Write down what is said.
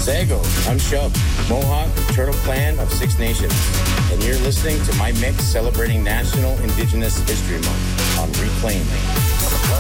Zago, I'm Shub, Mohawk, Turtle Clan of Six Nations, and you're listening to my mix celebrating National Indigenous History Month on Reclaim.